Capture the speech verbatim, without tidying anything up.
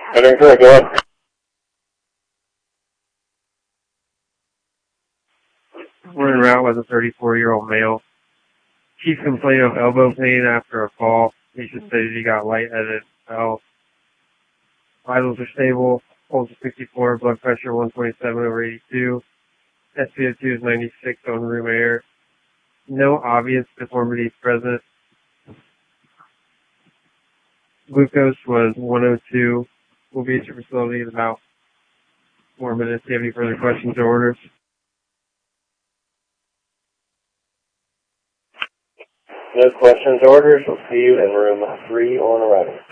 Center three, go ahead. We're en route with a thirty-four-year-old male. Chief complained of elbow pain after a fall. Patient stated he got lightheaded, fell. Vitals are stable. Pulse is sixty-four. Blood pressure one twenty-seven over eighty-two. S p O two is ninety-six on room air. No obvious deformities present. Glucose was one oh two. We'll be at your facility in about four minutes. Do you have any further questions or orders? No questions or orders. We'll see you in room three on arrival.